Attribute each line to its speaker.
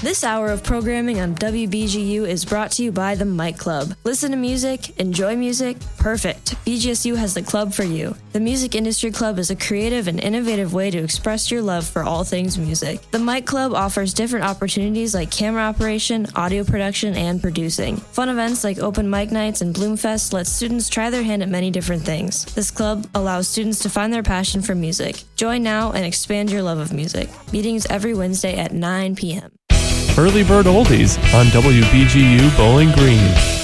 Speaker 1: This hour of programming on WBGU is brought to you by the Mike Club. Listen to music, enjoy music, perfect. BGSU has the club for you. The Music Industry Club is a creative and innovative way to express your love for all things music. The Mike Club offers different opportunities like camera operation, audio production, and producing. Fun events like open mic nights and Bloomfest let students try their hand at many different things. This club allows students to find their passion for music. Join now and expand your love of music. Meetings every Wednesday at 9 p.m.
Speaker 2: Early Bird Oldies on WBGU Bowling Green.